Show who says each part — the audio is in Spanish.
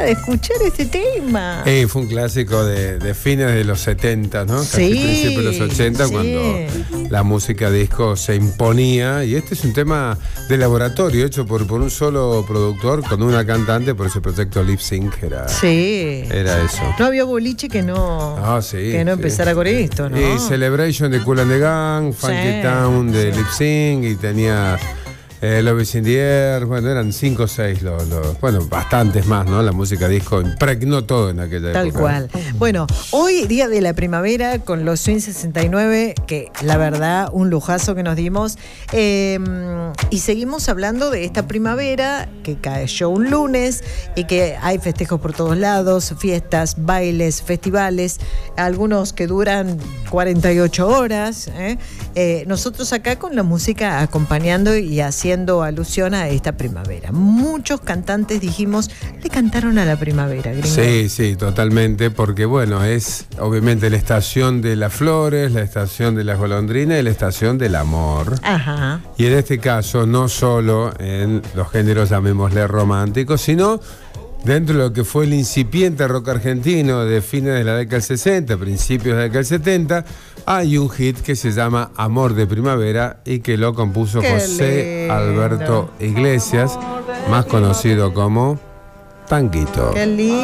Speaker 1: de escuchar este tema.
Speaker 2: Fue un clásico de fines de los 70, ¿no? Casi
Speaker 1: Sí,
Speaker 2: principios de los 80,
Speaker 1: sí.
Speaker 2: cuando la música disco se imponía. Y este es un tema de laboratorio hecho por un solo productor con una cantante, por ese proyecto Lip Sync era eso.
Speaker 1: No había boliche que no empezara con esto, ¿no?
Speaker 2: Y Celebration de Kool and the Gang, Funky Town de Lip Sync, y tenía Love is in the Air. Bueno, eran 5 o 6 bueno, bastantes más, ¿no? La música disco impregnó todo en aquella época.
Speaker 1: Tal cual. Bueno, hoy día de la primavera con los Swing 69, que la verdad un lujazo que nos dimos, y seguimos hablando de esta primavera que cayó un lunes y que hay festejos por todos lados, fiestas, bailes, festivales, algunos que duran 48 horas. Nosotros acá con la música acompañando y haciendo alusión a esta primavera. Muchos cantantes, dijimos, le cantaron a la primavera, gringo.
Speaker 2: Sí, totalmente, porque bueno, es obviamente la estación de las flores, la estación de las golondrinas y la estación del amor.
Speaker 1: Ajá.
Speaker 2: Y en este caso, no solo en los géneros, llamémosle románticos, sino dentro de lo que fue el incipiente rock argentino de fines de la década del 60, principios de la década del 70, hay un hit que se llama Amor de Primavera y que lo compuso José Alberto Iglesias, más conocido como Tanguito.
Speaker 1: Qué lindo.